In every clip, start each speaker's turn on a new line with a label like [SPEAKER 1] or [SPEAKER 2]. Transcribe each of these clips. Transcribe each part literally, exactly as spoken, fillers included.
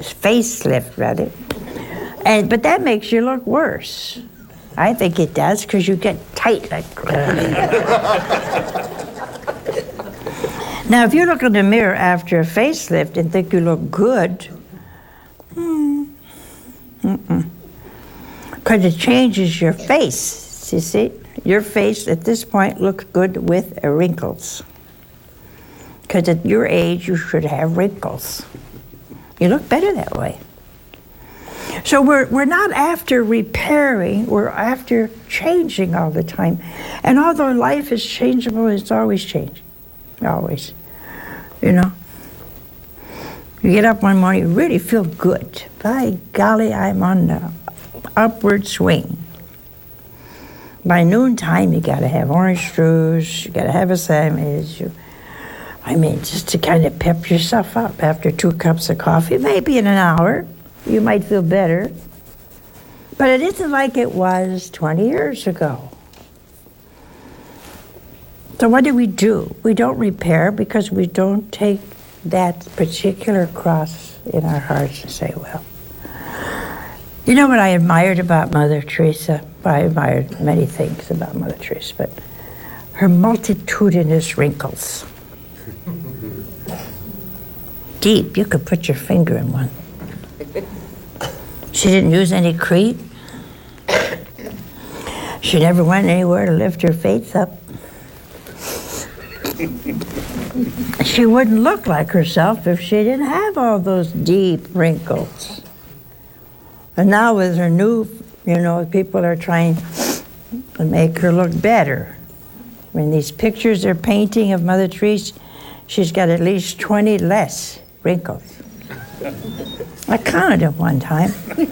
[SPEAKER 1] facelift, rather. And, but that makes you look worse. I think it does, because you get tight like Now, if you look in the mirror after a facelift and think you look good, hmm, mm-mm. Because it changes your face, you see? Your face at this point looks good with wrinkles. Because at your age, you should have wrinkles. You look better that way. So we're, we're not after repairing, we're after changing all the time. And although life is changeable, it's always changing. Always. You know? You get up one morning, you really feel good. By golly, I'm on the upward swing. By noontime, you gotta have orange juice, you gotta have a sandwich. You, I mean, just to kind of pep yourself up after two cups of coffee, maybe in an hour. You might feel better. But it isn't like it was twenty years ago. So what do we do? We don't repair because we don't take that particular cross in our hearts and say, well, you know what I admired about Mother Teresa? Well, I admired many things about Mother Teresa, but her multitudinous wrinkles. Deep, you could put your finger in one. She didn't use any cream. She never went anywhere to lift her face up. She wouldn't look like herself if she didn't have all those deep wrinkles. And now with her new, you know, people are trying to make her look better. I mean, these pictures they're painting of Mother Teresa, she's got at least twenty less wrinkles. I counted them one time.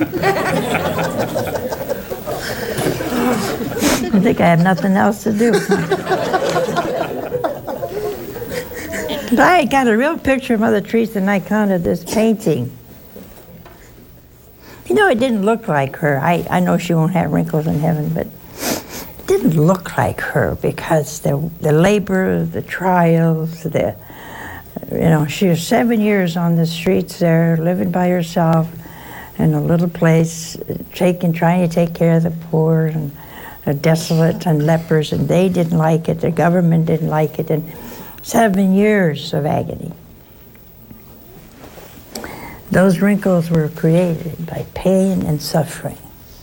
[SPEAKER 1] I think I have nothing else to do. But I got a real picture of Mother Teresa and I counted this painting. You know, it didn't look like her. I, I know she won't have wrinkles in heaven, but it didn't look like her because the, the labor, the trials, the, you know, she was seven years on the streets there, living by herself in a little place, taking, trying to take care of the poor and the desolate and lepers, and they didn't like it, the government didn't like it, and seven years of agony. Those wrinkles were created by pain and suffering.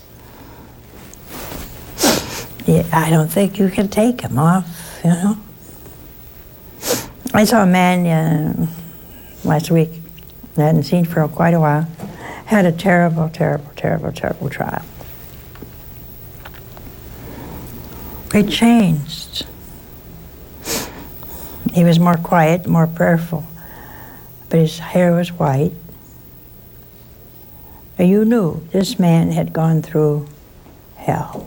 [SPEAKER 1] Yeah, I don't think you can take them off, you know. I saw a man uh, last week, I hadn't seen for quite a while, had a terrible, terrible, terrible, terrible trial. It changed. He was more quiet, more prayerful, but his hair was white. And you knew this man had gone through hell.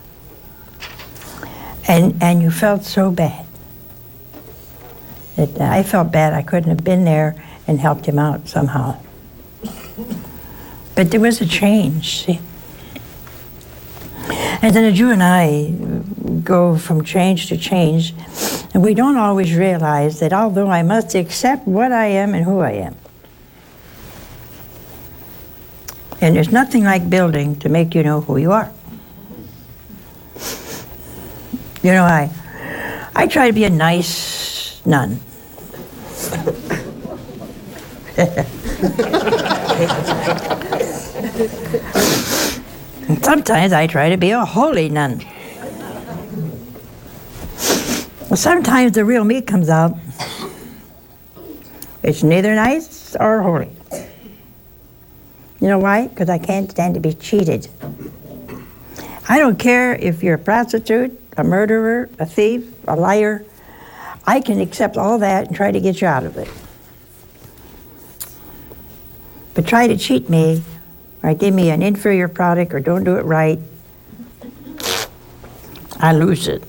[SPEAKER 1] And, and you felt so bad. It, I felt bad I couldn't have been there and helped him out somehow. But there was a change, see? And then as you and I go from change to change, and we don't always realize that although I must accept what I am and who I am, and there's nothing like building to make you know who you are. You know, I, I try to be a nice nun. And sometimes I try to be a holy nun. Well, sometimes the real me comes out. It's neither nice or holy. You know why? Because I can't stand to be cheated. I don't care if you're a prostitute, a murderer, a thief, a liar. I can accept all that and try to get you out of it. But try to cheat me, or give me an inferior product, or don't do it right, I lose it.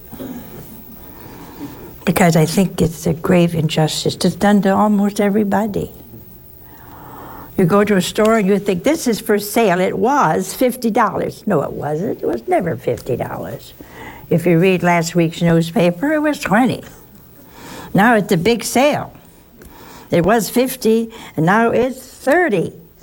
[SPEAKER 1] Because I think it's a grave injustice. It's done to almost everybody. You go to a store and you think, this is for sale. It was fifty dollars. No, it wasn't. It was never fifty dollars. If you read last week's newspaper, it was twenty dollars. Now it's a big sale. It was fifty dollars, and now it's thirty dollars.